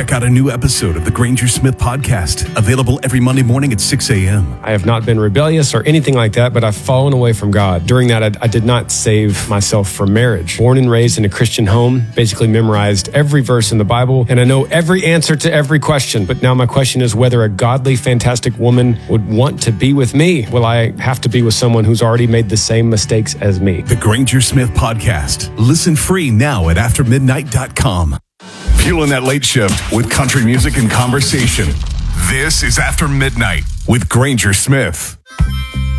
Check out a new episode of the Granger Smith Podcast, available every Monday morning at 6 a.m. I have not been rebellious or anything like that, but I've fallen away from God. During that, I did not save myself for marriage. Born and raised in a Christian home, basically memorized every verse in the Bible, and I know every answer to every question. But now my question is whether a godly, fantastic woman would want to be with me. Will I have to be with someone who's already made the same mistakes as me? The Granger Smith Podcast. Listen free now at aftermidnight.com. Fueling that late shift with country music and conversation. This is After Midnight with Granger Smith.